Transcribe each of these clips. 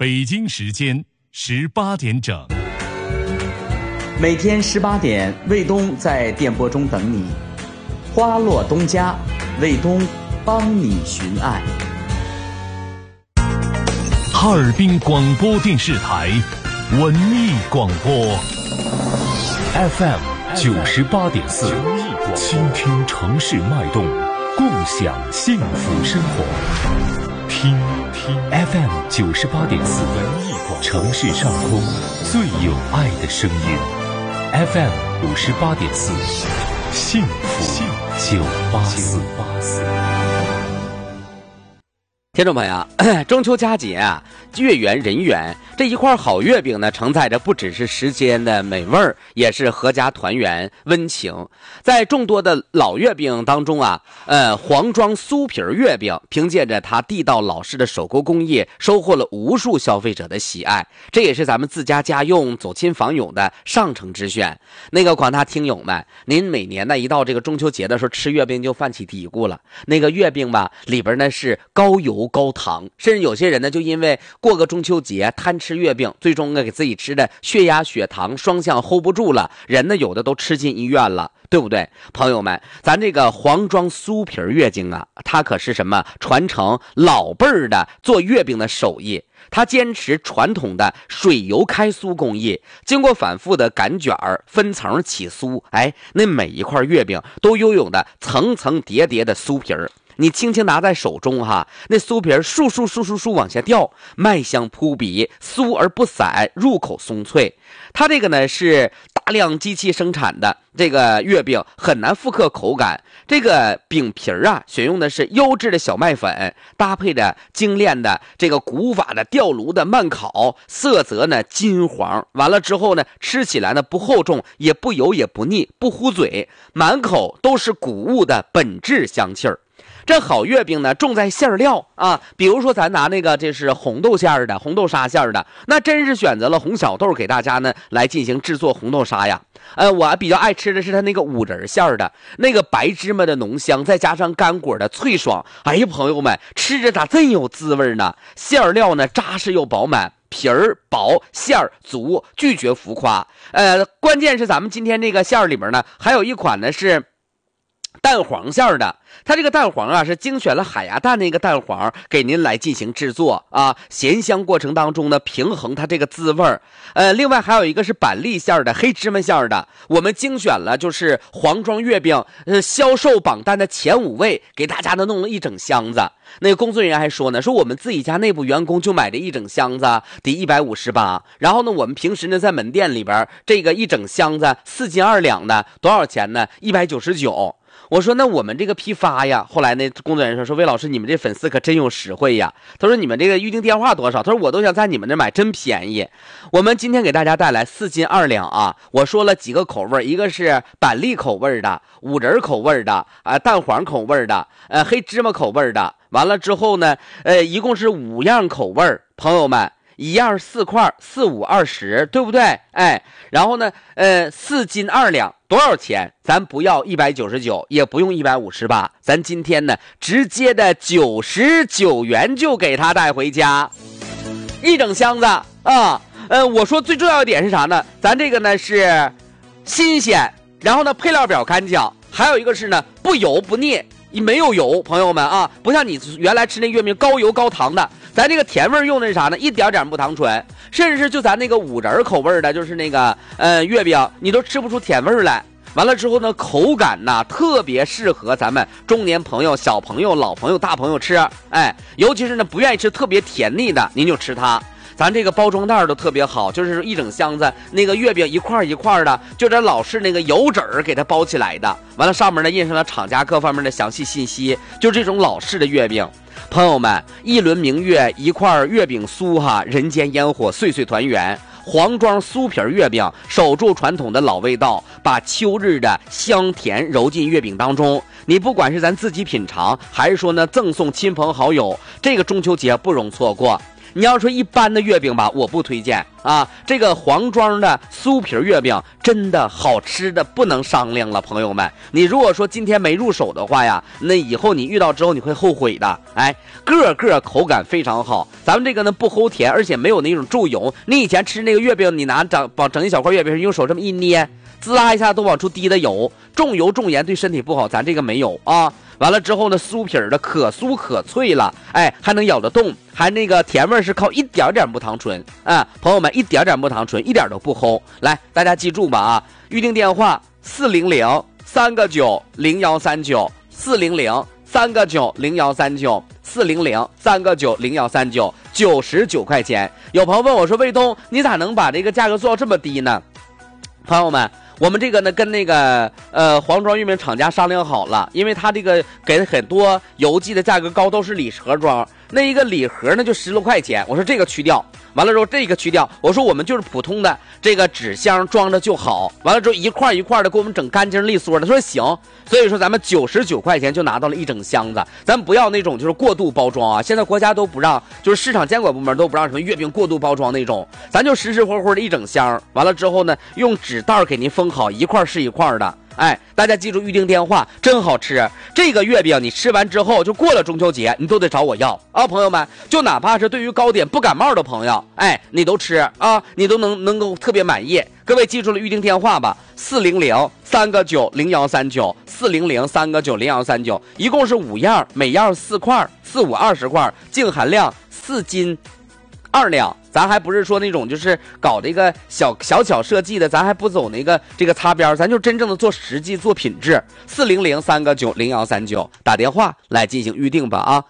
北京时间18点整， 每天18点，卫东在电波中等你。花落东家，卫东帮你寻爱。 哈尔滨广播电视台文艺广播 FM 98.4，倾听城市脉动，共享幸福生活。听 FM 98.4，城市上空最有爱的声音。FM 58.4，幸福984。 听众朋友，中秋佳节啊，月圆人圆，这一块好月饼呢，承载着不只是时间的美味儿，也是阖家团圆温情。在众多的老月饼当中啊，黄庄酥皮月饼凭借着它地道老式的手工工艺，收获了无数消费者的喜爱，这也是咱们自家家用、走亲访友的上乘之选。那个广大听友们，您每年呢一到这个中秋节的时候吃月饼就犯起嘀咕了，那个月饼吧里边呢是高油高糖，甚至有些人呢就因为过个中秋节贪吃月饼，最终呢给自己吃的血压血糖双向 hold 不住了，人呢有的都吃进医院了，对不对？朋友们，咱这个黄庄酥皮月饼啊，它可是什么传承老辈儿的做月饼的手艺，它坚持传统的水油开酥工艺，经过反复的擀卷分层起酥，那每一块月饼都拥有的层层叠叠的酥皮儿，你轻轻拿在手中哈，那酥皮儿簌往下掉，麦香扑鼻，酥而不散，入口松脆。它这个呢是大量机器生产的这个月饼，很难复刻口感。这个饼皮儿啊，选用的是优质的小麦粉，搭配着精炼的这个古法的吊炉的慢烤，色泽呢金黄。完了之后呢，吃起来呢不厚重，也不油也不腻，不糊嘴，满口都是谷物的本质香气儿。这好月饼呢重在馅料啊，比如说咱拿那个这是红豆馅的、红豆沙馅的，那真是选择了红小豆给大家呢来进行制作红豆沙呀。我比较爱吃的是它那个五仁馅的，那个白芝麻的浓香，再加上干果的脆爽，哎呀朋友们，吃着咋真有滋味呢？馅料呢扎实又饱满，皮儿薄，馅儿足，拒绝浮夸。关键是咱们今天这个馅儿里边呢，还有一款呢是蛋黄馅的，它这个蛋黄啊是精选了海鸭蛋那个蛋黄给您来进行制作啊，咸香过程当中呢平衡它这个滋味另外还有一个是板栗馅的、黑芝麻馅的，我们精选了就是黄庄月饼销售榜单的前5位，给大家呢弄了一整箱子。那个工作人员还说呢，说我们自己家内部员工就买这一整箱子得158，然后呢我们平时呢在门店里边这个一整箱子4斤2两的多少钱呢？199。我说那我们这个批发呀，后来那工作人员说魏老师，你们这粉丝可真有实惠呀。他说你们这个预订电话多少？他说我都想在你们这买，真便宜。我们今天给大家带来4斤2两啊，我说了几个口味，一个是板栗口味的、五仁口味的、蛋黄口味的、黑芝麻口味的。完了之后呢，一共是5样口味，朋友们。1样4块，4、5、20，对不对？然后呢，4斤2两，多少钱？咱不要199，也不用158，咱今天呢，直接的99元就给他带回家，一整箱子啊！我说最重要一点是啥呢？咱这个呢是新鲜，然后呢配料表干净，还有一个是呢不油不腻。没有油，朋友们啊，不像你原来吃那月饼高油高糖的，咱这个甜味用的是啥呢？一点点不糖醇，甚至是就咱那个五仁口味的，就是那个月饼，你都吃不出甜味来。完了之后呢，口感呢特别适合咱们中年朋友、小朋友、老朋友、大朋友吃，尤其是呢不愿意吃特别甜腻的，您就吃它。咱这个包装袋都特别好，就是一整箱子那个月饼一块一块的，就这老式那个油纸给它包起来的，完了上面呢印上了厂家各方面的详细信息，就这种老式的月饼。朋友们，一轮明月，一块月饼酥哈，人间烟火，岁岁团圆。黄庄酥皮月饼守住传统的老味道，把秋日的香甜揉进月饼当中。你不管是咱自己品尝，还是说呢赠送亲朋好友，这个中秋节不容错过。 你要说一般的月饼吧，我不推荐啊。这个黄庄的酥皮月饼真的好吃的不能商量了，朋友们。你如果说今天没入手的话呀，那以后你遇到之后你会后悔的。哎，个个口感非常好，咱们这个呢不齁甜，而且没有那种注油。你以前吃那个月饼，你拿整一小块月饼，用手这么一捏，滋啦一下都往出滴的油，重油重盐对身体不好，咱这个没有啊。完了之后呢，酥皮的可酥可脆了，哎，还能咬得动，还那个甜味是靠一点点木糖醇啊，朋友们，一点点木糖醇，一点都不齁。来，大家记住吧啊，预定电话400-3个9-0139，400-3个9-0139，400-3个9-0139， 99块钱。有朋友问我说，卫东，你咋能把这个价格做到这么低呢？朋友们，我们这个呢跟那个黄庄玉米厂家商量好了，因为他这个给了很多邮寄的价格高，都是礼盒装，那一个礼盒呢就10多块钱，我说这个去掉，完了之后这个去掉，我说我们就是普通的这个纸箱装着就好，完了之后一块一块的给我们整干净利索的，说行，所以说咱们99块钱就拿到了一整箱子，咱不要那种就是过度包装啊，现在国家都不让，就是市场监管部门都不让什么月饼过度包装那种，咱就实实活活的一整箱，完了之后呢用纸袋给您封好，一块是一块的。哎，大家记住预定电话，真好吃。这个月饼你吃完之后，就过了中秋节，你都得找我要啊，朋友们。就哪怕是对于糕点不感冒的朋友，哎，你都吃啊，你都能够特别满意。各位记住了预定电话吧，400-3个9-0139，400-3个9-0139，一共是5样，每样4块，4、5、20块，净含量4斤2两。咱还不是说那种就是搞这个小设计的，咱还不走那个这个擦边，咱就真正的做实际做品质。400-3个9-0139，打电话来进行预定吧啊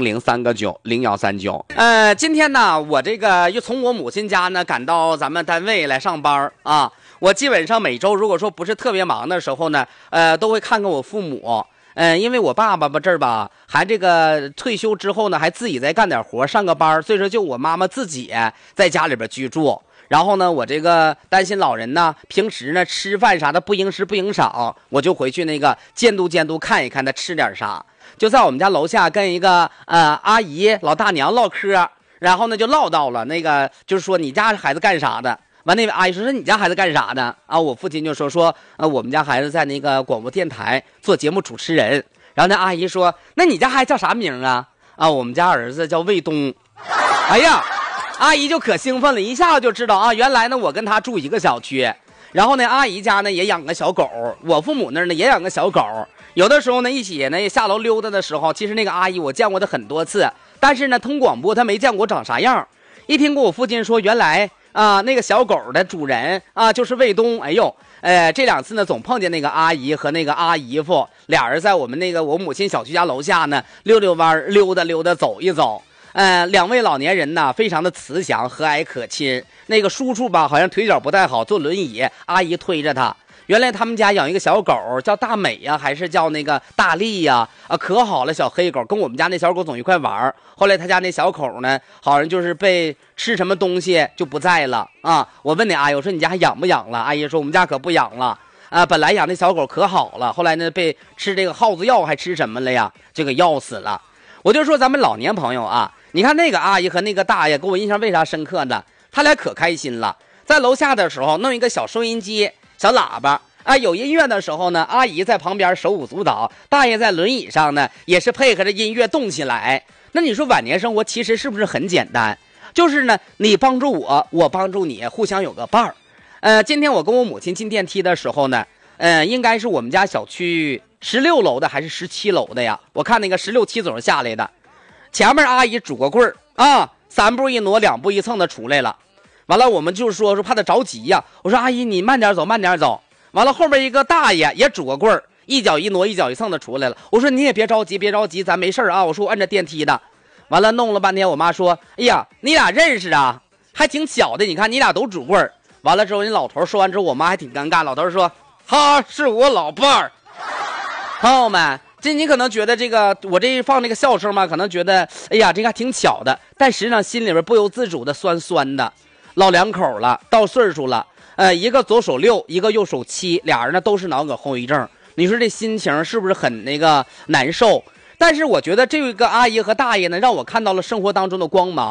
，400-3个9-0139。今天呢，我这个又从我母亲家呢赶到咱们单位来上班啊。我基本上每周如果说不是特别忙的时候呢，都会看看我父母。因为我爸爸吧这儿吧还这个退休之后呢还自己再干点活上个班，所以说就我妈妈自己在家里边居住。然后呢我这个担心老人呢平时呢吃饭啥的不应时不应少，我就回去那个监督看一看他吃点啥。就在我们家楼下跟一个阿姨老大娘唠嗑，然后呢就唠到了那个就是说你家孩子干啥的。完那位阿姨说你家孩子干啥的啊？我父亲就说我们家孩子在那个广播电台做节目主持人。然后那阿姨说那你家孩子叫啥名啊？啊，我们家儿子叫卫东。哎呀，阿姨就可兴奋了，一下就知道啊，原来呢我跟他住一个小区。然后呢阿姨家呢也养个小狗，我父母那儿呢也养个小狗，有的时候呢一起呢下楼溜达的时候，其实那个阿姨我见过她很多次，但是呢通广播她没见过长啥样。一听过我父亲说原来啊，那个小狗的主人啊，就是卫东。哎呦，这2次呢，总碰见那个阿姨和那个阿姨夫俩人在我们那个我母亲小区家楼下呢溜溜弯，溜达走一走。2位老年人呢，非常的慈祥，和蔼可亲。那个叔叔吧，好像腿脚不太好，坐轮椅，阿姨推着他。原来他们家养一个小狗，叫大美呀，还是叫那个大力呀？啊，可好了，小黑狗跟我们家那小狗总一块玩。后来他家那小狗呢，好像就是被吃什么东西就不在了啊。我问那阿姨，我说你家还养不养了？阿姨说我们家可不养了啊。本来养那小狗可好了，后来呢被吃这个耗子药还吃什么了呀？这个药死了。我就说咱们老年朋友啊，你看那个阿姨和那个大爷给我印象为啥深刻呢？他俩可开心了，在楼下的时候弄一个小收音机。小喇叭啊，有音乐的时候呢，阿姨在旁边手舞足蹈，大爷在轮椅上呢，也是配合着音乐动起来。那你说晚年生活其实是不是很简单？就是呢，你帮助我，我帮助你，互相有个伴儿。今天我跟我母亲进电梯的时候呢，应该是我们家小区16楼的还是17楼的呀？我看那个16、7总下来的，前面阿姨拄个棍儿啊，3步一挪，2步一蹭的出来了。完了我们就说怕他着急呀，我说阿姨你慢点走慢点走。完了后面一个大爷也拄个棍儿，一脚一挪一脚一蹭的出来了。我说你也别着急咱没事啊。我说我按着电梯的。完了弄了半天，我妈说哎呀你俩认识啊，还挺巧的，你看你俩都拄棍儿。完了之后那老头说完之后，我妈还挺尴尬，老头说他是我老伴儿。朋友们，这你可能觉得这个我这一放这个笑声嘛，可能觉得哎呀这个还挺巧的，但实际上心里边不由自主的酸酸的。老两口了，到岁数了，一个左手6，一个右手7，俩人呢都是脑梗后遗症。你说这心情是不是很那个难受？但是我觉得这个阿姨和大爷呢，让我看到了生活当中的光芒。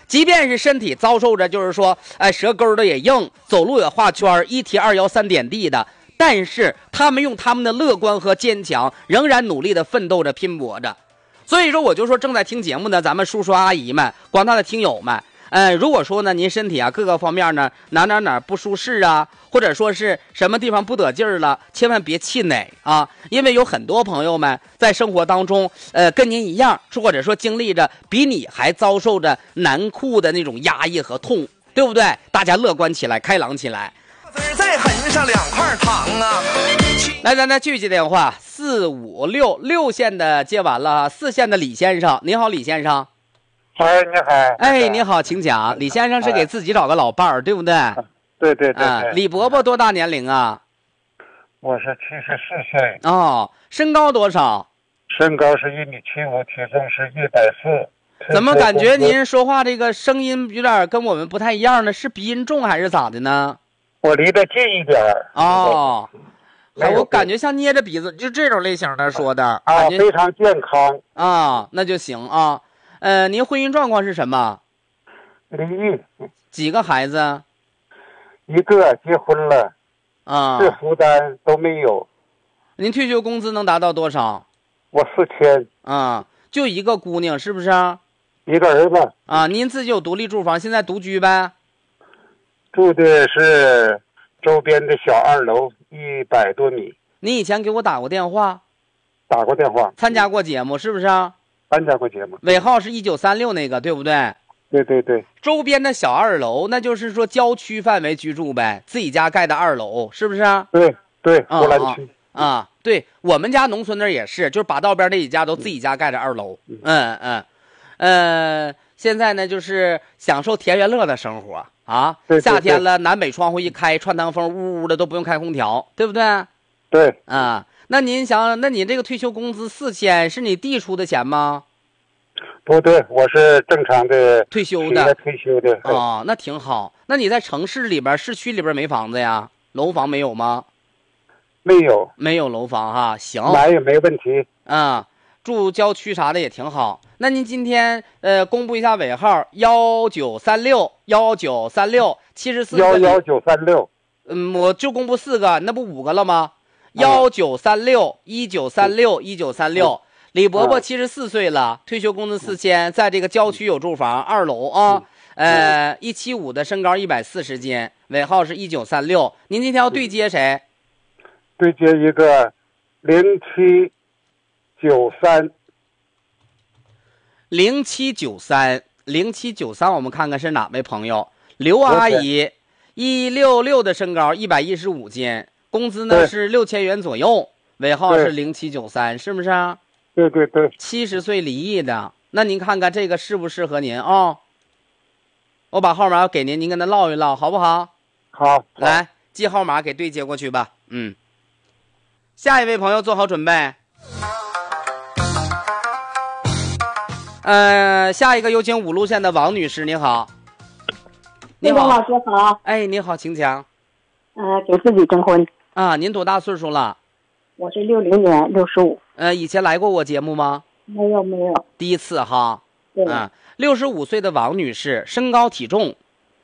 即便是身体遭受着就是说，舌根的也硬，走路也画圈，一提二摇三点地的，但是他们用他们的乐观和坚强，仍然努力的奋斗着拼搏着。所以说我就说正在听节目的咱们叔叔阿姨们，广大的听友们，如果说呢您身体啊各个方面呢哪不舒适啊，或者说是什么地方不得劲儿了，千万别气馁啊，因为有很多朋友们在生活当中跟您一样，或者说经历着比你还遭受着难酷的那种压抑和痛，对不对？大家乐观起来，开朗起来。 再横上2块糖啊！ 来，咱再继续接电话，456线的接完了，4线的李先生，您好，李先生。 哎，你好。 哎，你好，请讲。李先生是给自己找个老伴儿，对不对？ 对对。 李伯伯多大年龄啊？ 我是74岁。 哦，身高多少？ 身高是1.75米，体重是140。 怎么感觉您说话这个声音有点跟我们不太一样呢？是鼻音重还是咋的呢？ 我离得近一点。 哦，我感觉像捏着鼻子，就这种类型的说的啊，非常健康啊，那就行啊。您婚姻状况是什么？ 离异。 几个孩子？ 一个，结婚了。 啊， 这负担都没有。 您退休工资能达到多少？ 我4000。 啊，就一个姑娘是不是？ 一个儿子。 啊，您自己有独立住房，现在独居呗？ 住的是周边的小2楼，100多米。 你以前给我打过电话？ 打过电话。 参加过节目是不是？ 参加过节目。 尾号是1936那个，对不对？ 对。 周边的小2楼，那就是说郊区范围居住呗，自己家盖的2楼，是不是？ 对，波兰区。 啊，对，我们家农村那也是，就是把道边那几家都自己家盖的2楼。现在呢，就是享受田园乐的生活啊。 对， 夏天了，南北窗户一开，穿堂风，呜呜的都不用开空调，对不对？ 对。 啊，那您想，那你这个退休工资4000是你弟出的钱吗？ 不对，我是正常的退休的。 退休的。 哦，那挺好。那你在城市里边、市区里边没房子呀？楼房没有吗？ 没有。 没有楼房哈，行。 买也没问题。 啊，住郊区啥的也挺好。那您今天公布一下尾号1936 74个。 11936。 我就公布4个，那不5个了吗？1936 1936 1936。李伯伯74岁了，退休工资4000，在这个郊区有住房，2楼啊。175的身高140斤，尾号是1936。您今天要对接谁？ 对接一个0793。 0793，我们看看是哪位朋友？刘阿姨，166的身高，115斤，工资呢是6000元左右，尾号是0793，是不是啊？ 对。 70岁离异的，那您看看这个适不适合您啊？我把号码给您，您跟他唠一唠，好不好？ 好。 来，记号码给对接过去吧。下一位朋友做好准备。下一个有请5路线的王女士，你好。 你好，老师好。 哎，你好，请讲。 给自己征婚。 啊，您多大岁数了？ 我是60年65。 以前来过我节目吗？ 没有。 第一次哈。 对。 65岁的王女士，身高体重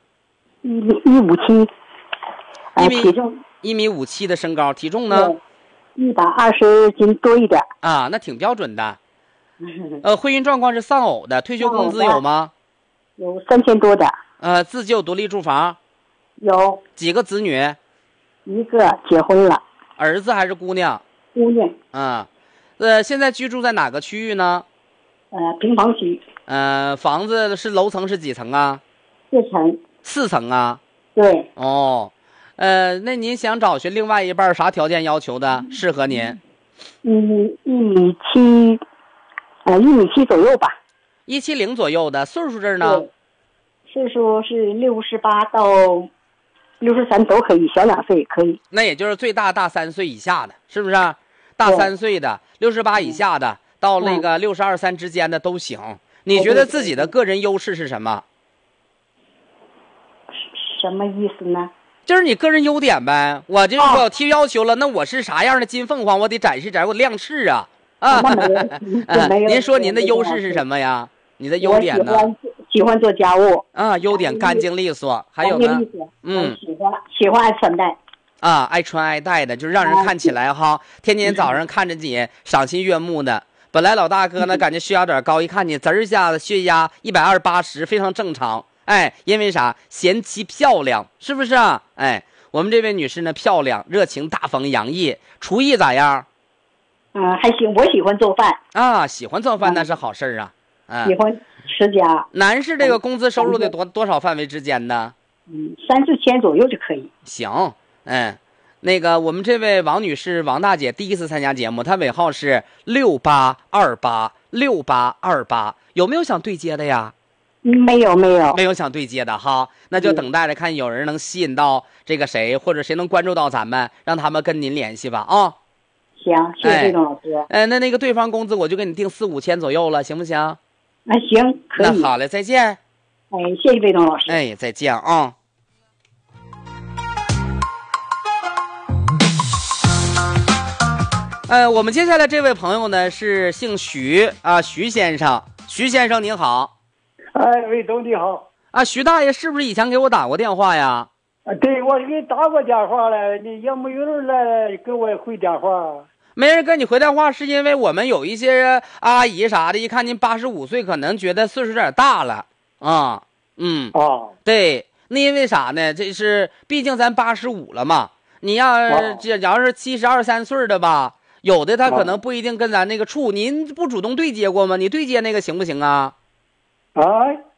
157。体重 1.57米的身高，体重呢 ？120斤多一点。 啊，那挺标准的。婚姻状况是丧偶的，退休工资有吗？ 有3000多点。 自己有独立住房？ 有。 几个子女？ 一个结婚了。 儿子还是姑娘？ 姑娘。 现在居住在哪个区域呢？ 平房区。 房子是楼层是几层啊 ？4层。 4层啊？ 对。 哦，那您想找寻另外一半啥条件要求的适合您 ？1.7米，1.7米左右吧。 170左右的，岁数这儿呢？ 岁数是68到63都可以，小2岁也可以。 那也就是最大3岁以下的，是不是？大3岁的，68以下的，到那个62、3之间的都行。你觉得自己的个人优势是什么？ 什么意思呢？ 就是你个人优点呗。我就是说提要求了，那我是啥样的金凤凰，我得展示展示，我亮翅啊！您说您的优势是什么呀？你的优点呢？ 喜欢做家务啊，优点干净利索，还有呢， 喜欢爱穿戴啊，爱穿爱戴的，就是让人看起来哈，天天早上看着你赏心悦目的。本来老大哥呢，感觉血压有点高，一看你滋儿一下子血压120/80，非常正常。哎，因为啥？嫌妻漂亮，是不是啊？哎，我们这位女士呢，漂亮、热情、大方、洋溢，厨艺咋样？ 还行，我喜欢做饭啊，喜欢做饭那是好事啊。 喜欢持家。 男士这个工资收入得多少范围之间呢 ？30千左右就可以。 行，那个我们这位王女士，王大姐第一次参加节目，她尾号是6828，6828，有没有想对接的呀？ 没有想对接的哈，那就等待着看有人能吸引到这个谁，或者谁能关注到咱们，让他们跟您联系吧啊。 行，谢谢魏东老师。 那个对方工资我就给你定4-5千左右了，行不行？ 行，可以。 那好嘞，再见。 谢谢魏东老师。 再见啊。我们接下来这位朋友呢是姓徐啊，徐先生。徐先生您好。 魏东你好。 徐大爷是不是以前给我打过电话呀？ 对，我给你打过电话了，你也没有人来给我回电话。 没人跟你回电话，是因为我们有一些阿姨啥的，一看您85岁，可能觉得岁数有点大了啊。对，那因为啥呢？这是毕竟咱85了嘛。你要是72、73岁的吧，有的他可能不一定跟咱那个处。您不主动对接过吗？你对接那个行不行啊？